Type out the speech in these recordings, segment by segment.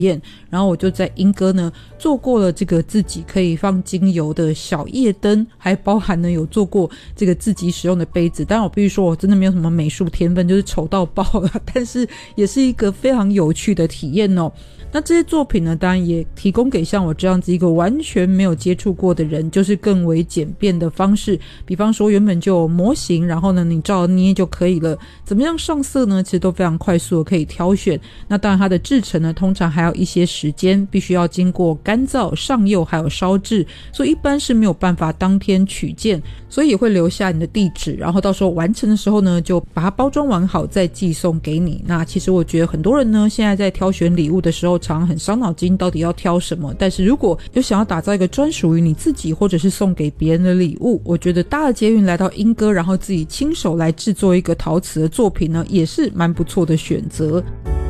验，然后我就在莺歌呢做过了这个自己可以放精油的小夜灯，还包含呢有做过这个自己使用的杯子。当然我必须说我真的没有什么美术天分，就是丑到爆了，但是也是一个非常有趣的体验哦。那这些作品呢，当然也提供给像我这样子一个完全没有接触过的人，就是更为简便的方式。比方说原本就有模型，然后呢你照捏就可以了，怎么样上色呢，其实都非常快速的可以挑选。那当然它的制成呢通常还要一些时间，必须要经过干燥、上釉还有烧制，所以一般是没有办法当天取件，所以也会留下你的地址，然后到时候完成的时候呢就把它包装完好再寄送给你。那其实我觉得很多人呢现在在挑选礼物的时候常很伤脑筋，到底要挑什么。但是如果有想要打造一个专属于你自己或者是送给别人的礼物，我觉得搭了捷运来到莺歌，然后自己亲手来制作一个陶瓷的作品呢，也是蛮不错的选择。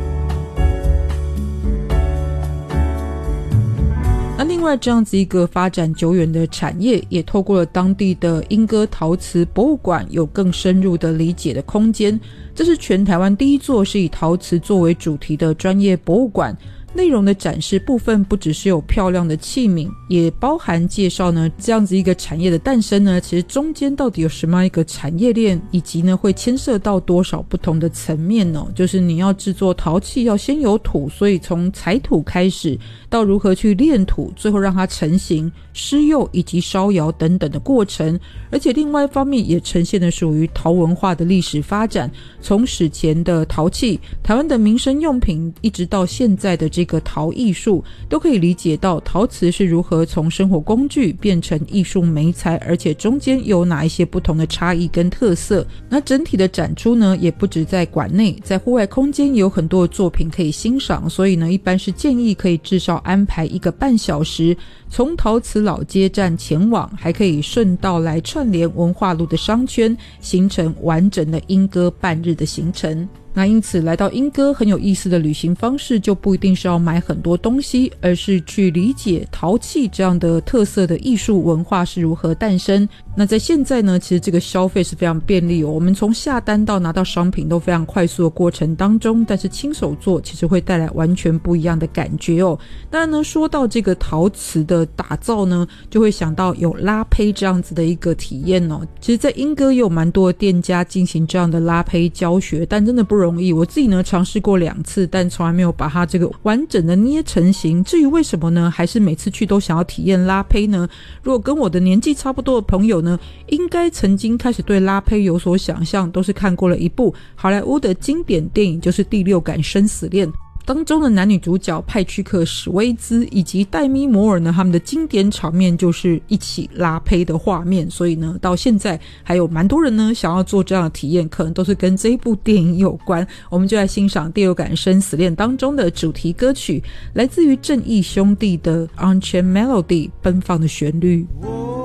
那另外这样子一个发展久远的产业，也透过了当地的莺歌陶瓷博物馆有更深入的理解的空间。这是全台湾第一座是以陶瓷作为主题的专业博物馆，内容的展示部分不只是有漂亮的器皿，也包含介绍呢这样子一个产业的诞生呢，其实中间到底有什么样一个产业链，以及呢会牵涉到多少不同的层面哦。就是你要制作陶器要先有土，所以从采土开始到如何去炼土，最后让它成型、施釉以及烧窑等等的过程。而且另外一方面也呈现了属于陶文化的历史发展，从史前的陶器、台湾的民生用品，一直到现在的这个陶艺术，都可以理解到陶瓷是如何从生活工具变成艺术媒材，而且中间有哪一些不同的差异跟特色。那整体的展出呢也不止在馆内，在户外空间也有很多的作品可以欣赏，所以呢一般是建议可以至少安排1个半小时，从陶瓷老街站前往，还可以顺道来串联文化路的商圈，形成完整的莺歌半日的行程。那因此来到莺歌很有意思的旅行方式，就不一定是要买很多东西，而是去理解陶器这样的特色的艺术文化是如何诞生。那在现在呢，其实这个消费是非常便利哦，我们从下单到拿到商品都非常快速的过程当中，但是亲手做其实会带来完全不一样的感觉哦。当然呢，说到这个陶瓷的打造呢，就会想到有拉胚这样子的一个体验哦。其实在莺歌也有蛮多的店家进行这样的拉胚教学，但真的不容易。我自己呢尝试过2次，但从来没有把它这个完整的捏成型。至于为什么呢，还是每次去都想要体验拉胚呢？如果跟我的年纪差不多的朋友呢，应该曾经开始对拉胚有所想象，都是看过了一部好莱坞的经典电影，就是《第6感生死恋》。当中的男女主角派屈克·史威兹以及戴咪·摩尔呢，他们的经典场面就是一起拉胚的画面，所以呢到现在还有蛮多人呢想要做这样的体验，可能都是跟这一部电影有关。我们就来欣赏《第6感生死恋》当中的主题歌曲，来自于正义兄弟的 Unchained Melody 奔放的旋律。